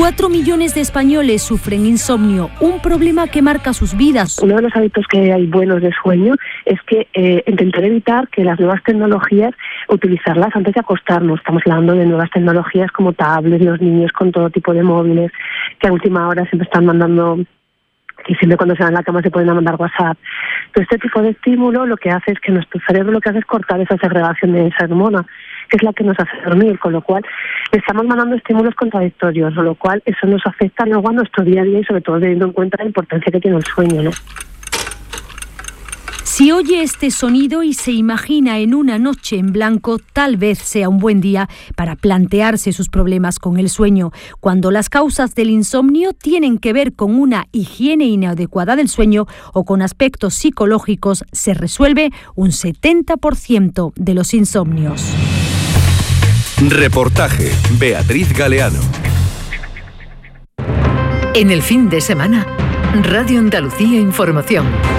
4 millones de españoles sufren insomnio, un problema que marca sus vidas. Uno de los hábitos que hay buenos de sueño es que intentar evitar que las nuevas tecnologías, utilizarlas antes de acostarnos. Estamos hablando de nuevas tecnologías como tablets, los niños con todo tipo de móviles, que a última hora siempre están mandando, y siempre cuando se van a la cama se pueden mandar WhatsApp. Pero este tipo de estímulo lo que hace es que nuestro cerebro lo que hace es cortar esa segregación de esa hormona, que es la que nos hace dormir, con lo cual le estamos mandando estímulos contradictorios, con lo cual eso nos afecta luego a nuestro día a día y sobre todo teniendo en cuenta la importancia que tiene el sueño, ¿no? Si oye este sonido y se imagina en una noche en blanco, tal vez sea un buen día para plantearse sus problemas con el sueño. Cuando las causas del insomnio tienen que ver con una higiene inadecuada del sueño o con aspectos psicológicos, se resuelve un 70% de los insomnios. Reportaje Beatriz Galeano. En el fin de semana, Radio Andalucía Información.